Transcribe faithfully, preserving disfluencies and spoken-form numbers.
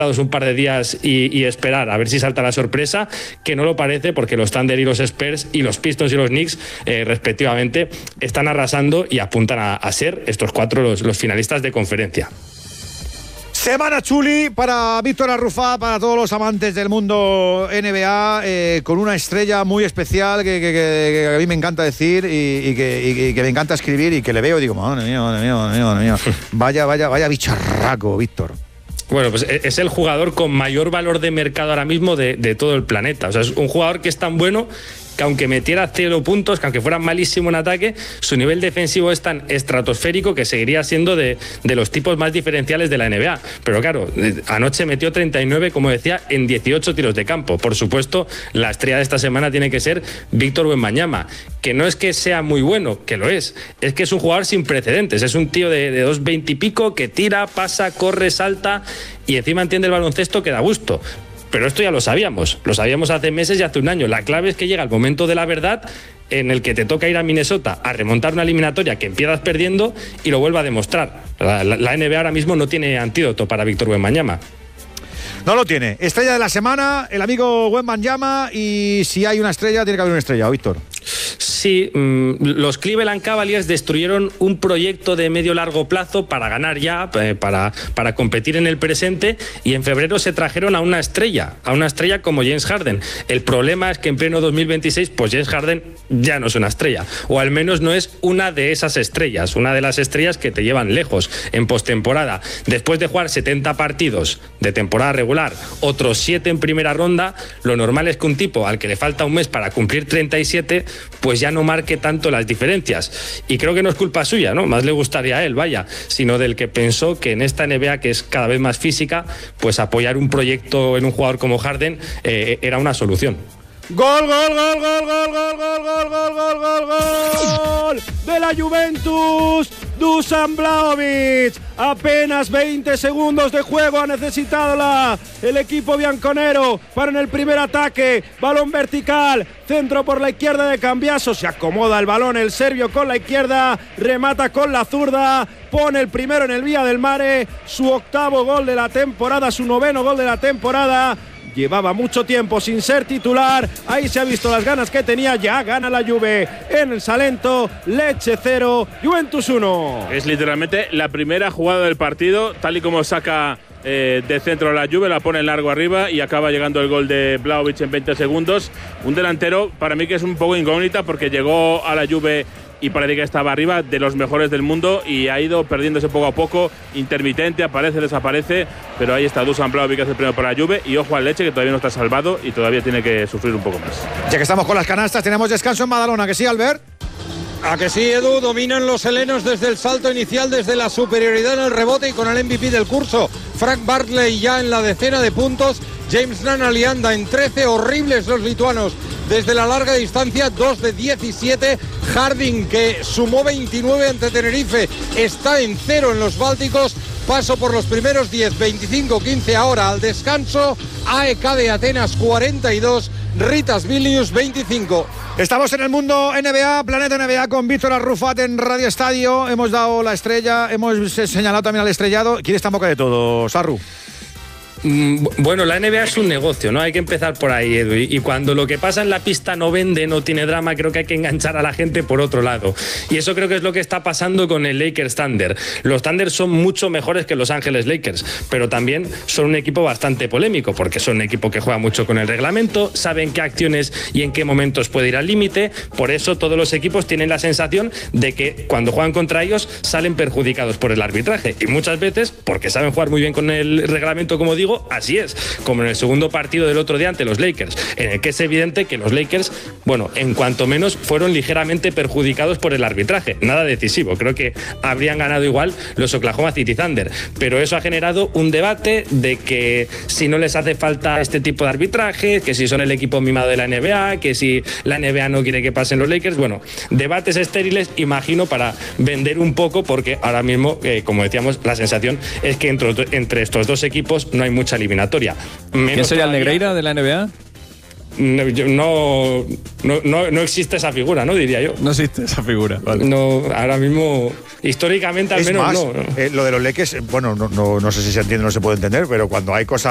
un par de días y, y esperar a ver si salta la sorpresa, que no lo parece, porque los Thunder y los Spurs y los Pistons y los Knicks eh, respectivamente están arrasando y apuntan a, a ser estos cuatro los, los finalistas de conferencia. Semana chuli para Víctor Arrufat, para todos los amantes del mundo N B A, eh, con una estrella muy especial que, que, que, que a mí me encanta decir y, y, que, y, y que me encanta escribir, y que le veo y digo, madre mía, madre mía, madre mía, madre mía. Vaya, vaya, vaya bicharraco, Víctor. Bueno, pues es el jugador con mayor valor de mercado ahora mismo de, de todo el planeta. O sea, es un jugador que es tan bueno que aunque metiera cero puntos, que aunque fuera malísimo en ataque, su nivel defensivo es tan estratosférico que seguiría siendo de, de los tipos más diferenciales de la N B A. Pero claro, anoche metió treinta y nueve, como decía, en dieciocho tiros de campo. Por supuesto, la estrella de esta semana tiene que ser Víctor Wembanyama, que no es que sea muy bueno, que lo es, es que es un jugador sin precedentes. Es un tío de, de dos veinte y pico que tira, pasa, corre, salta y encima entiende el baloncesto que da gusto. Pero esto ya lo sabíamos, lo sabíamos hace meses y hace un año. La clave es que llega el momento de la verdad, en el que te toca ir a Minnesota a remontar una eliminatoria que empiezas perdiendo y lo vuelva a demostrar. La, la, la N B A ahora mismo no tiene antídoto para Víctor Wembanyama. No lo tiene. Estrella de la semana, el amigo Wembanyama, y si hay una estrella, tiene que haber una estrella, Víctor. Sí, mmm, los Cleveland Cavaliers destruyeron un proyecto de medio-largo plazo para ganar ya, eh, para, para competir en el presente, y en febrero se trajeron a una estrella, a una estrella como James Harden. El problema es que en pleno dos mil veintiséis, pues James Harden ya no es una estrella, o al menos no es una de esas estrellas, una de las estrellas que te llevan lejos en postemporada. Después de jugar setenta partidos de temporada regular, otros siete en primera ronda, lo normal es que un tipo al que le falta un mes para cumplir treinta y siete, pues ya no marque tanto las diferencias. Y creo que no es culpa suya, ¿no? Más le gustaría a él, vaya, sino del que pensó que en esta N B A, que es cada vez más física, pues apoyar un proyecto en un jugador como Harden eh, era una solución. Gol, gol, gol, gol, gol, gol, gol, gol, gol, gol, gol, gol de la Juventus, Dusan Vlahovic. Apenas veinte segundos de juego ha necesitado la, el equipo bianconero para en el primer ataque. Balón vertical, centro por la izquierda de Cambiaso. Se acomoda el balón el serbio con la izquierda, remata con la zurda, pone el primero en el Vía del Mare, su octavo gol de la temporada, su noveno gol de la temporada. Llevaba mucho tiempo sin ser titular, ahí se ha visto las ganas que tenía, ya gana la Juve en el Salento, Lecce cero, Juventus uno. Es literalmente la primera jugada del partido, tal y como saca eh, de centro la Juve, la pone en largo arriba y acaba llegando el gol de Vlahovic en veinte segundos. Un delantero para mí que es un poco incógnita, porque llegó a la Juve y parece que estaba arriba, de los mejores del mundo, y ha ido perdiéndose poco a poco, intermitente, aparece, desaparece, pero ahí está Dusan Vlahovic, que hace el primero para la Juve, y ojo al Lecce, que todavía no está salvado y todavía tiene que sufrir un poco más. Ya que estamos con las canastas, tenemos descanso en Badalona, ¿que sí, Albert? A que sí, Edu, dominan los helenos desde el salto inicial, desde la superioridad en el rebote y con el M V P del curso. Frank Bartley ya en la decena de puntos, James Nunnally anda en trece, horribles los lituanos desde la larga distancia, dos de diecisiete. Harding, que sumó veintinueve ante Tenerife, está en cero en los Bálticos. Paso por los primeros diez, veinticinco quince ahora al descanso. A E K de Atenas cuarenta y dos, Ritas Vilnius veinticinco. Estamos en el mundo N B A, Planeta N B A, con Víctor Arrufat en Radio Estadio. Hemos dado la estrella, hemos señalado también al estrellado. ¿Quién está en boca de todos, Arru? Bueno, la N B A es un negocio, ¿no? Hay que empezar por ahí, Edu. Y cuando lo que pasa en la pista no vende, no tiene drama, creo que hay que enganchar a la gente por otro lado. Y eso creo que es lo que está pasando con el Lakers Thunder. Los Thunder son mucho mejores que Los Ángeles Lakers, pero también son un equipo bastante polémico, porque son un equipo que juega mucho con el reglamento, saben qué acciones y en qué momentos puede ir al límite. Por eso todos los equipos tienen la sensación de que cuando juegan contra ellos salen perjudicados por el arbitraje. Y muchas veces, porque saben jugar muy bien con el reglamento, como digo, así es, como en el segundo partido del otro día ante los Lakers, en el que es evidente que los Lakers, bueno, en cuanto menos fueron ligeramente perjudicados por el arbitraje, nada decisivo, creo que habrían ganado igual los Oklahoma City Thunder, pero eso ha generado un debate de que si no les hace falta este tipo de arbitraje, que si son el equipo mimado de la N B A, que si la N B A no quiere que pasen los Lakers, bueno, debates estériles, imagino, para vender un poco, porque ahora mismo, eh, como decíamos, la sensación es que entre, entre estos dos equipos no hay mucho mucha eliminatoria. Menos ¿Quién sería todavía, el Negreira de la N B A? No, no, no, no existe esa figura, ¿no? Diría yo. No existe esa figura. Vale. No, ahora mismo, históricamente al es menos más, no. ¿no? Eh, lo de los Lakers, bueno, no, no, no sé si se entiende o no se puede entender, pero cuando hay cosas